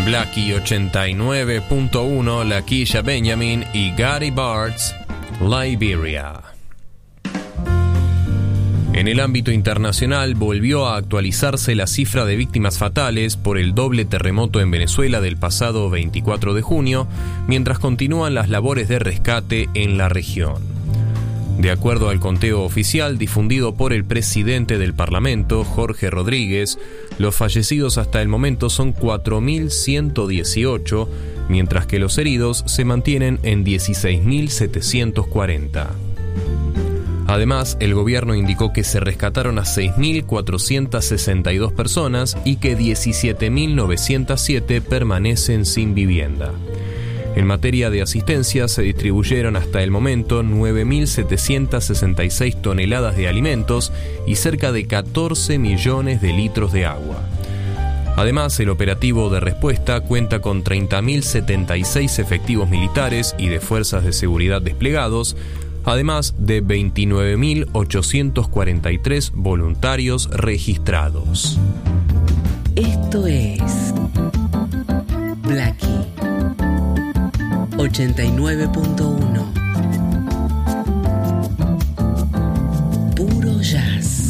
Blackie 89.1, Lakeisha Benjamin y Gary Bartz, Liberia. En el ámbito internacional volvió a actualizarse la cifra de víctimas fatales por el doble terremoto en Venezuela del pasado 24 de junio, mientras continúan las labores de rescate en la región. De acuerdo al conteo oficial difundido por el presidente del Parlamento, Jorge Rodríguez, los fallecidos hasta el momento son 4.118, mientras que los heridos se mantienen en 16.740. Además, el gobierno indicó que se rescataron a 6.462 personas y que 17.907 permanecen sin vivienda. En materia de asistencia, se distribuyeron hasta el momento 9.766 toneladas de alimentos y cerca de 14 millones de litros de agua. Además, el operativo de respuesta cuenta con 30.076 efectivos militares y de fuerzas de seguridad desplegados, además de 29.843 voluntarios registrados. Esto es Blackie 89.1.